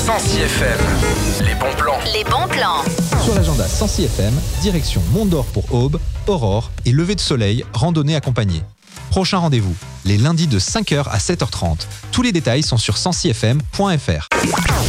Sancy FM. Les bons plans. Les bons plans. Sur l'agenda Sancy FM, direction Mont d'Or pour Aube, Aurore et lever de soleil, randonnée accompagnée. Prochain rendez-vous, les lundis de 5h à 7h30. Tous les détails sont sur sancyfm.fr.